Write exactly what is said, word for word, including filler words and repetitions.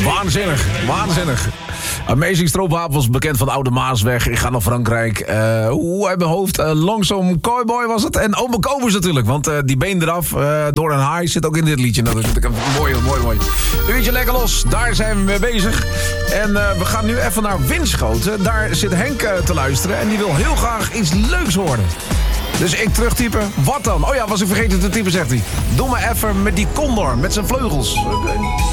Waanzinnig, waanzinnig. Amazing Stroopwafels, bekend van Oude Maasweg. Ik ga naar Frankrijk. Uh, Oeh, uit mijn hoofd. Uh, Lonesome Cowboy was het. En Ome Kobus natuurlijk. Want uh, die been eraf uh, door een haai zit ook in dit liedje. Nou, dat is mooi, mooi, mooi. Uurtje lekker los. Daar zijn we mee bezig. En uh, we gaan nu even naar Winschoten. Daar zit Henk uh, te luisteren. En die wil heel graag iets leuks horen. Dus ik terugtypen. Wat dan? Oh ja, was ik vergeten te typen, zegt hij. Doe maar even met die condor, met zijn vleugels.